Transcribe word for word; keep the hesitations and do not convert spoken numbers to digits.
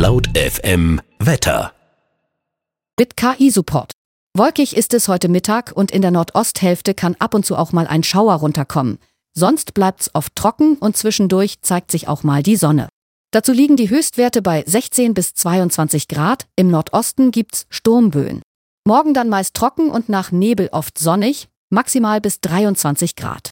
Laut F M Wetter. Mit K I-Support. Wolkig ist es heute Mittag und in der Nordosthälfte kann ab und zu auch mal ein Schauer runterkommen. Sonst bleibt's oft trocken und zwischendurch zeigt sich auch mal die Sonne. Dazu liegen die Höchstwerte bei sechzehn bis zweiundzwanzig Grad. Im Nordosten gibt's Sturmböen. Morgen dann meist trocken und nach Nebel oft sonnig, maximal bis dreiundzwanzig Grad.